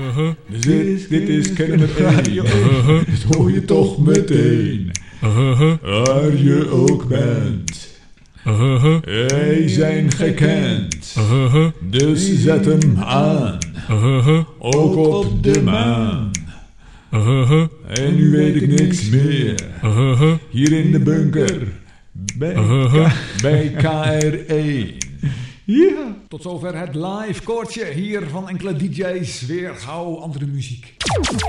Dit is Kennemer Radio. Dat hoor je toch meteen. Waar je ook bent. Wij zijn gekend. Dus zet hem aan. Ook op de maan. En nu weet ik niks meer. Hier in de bunker. Bij KR1. Ja. Tot zover het live koortje hier van enkele DJ's. Weer gauw andere muziek.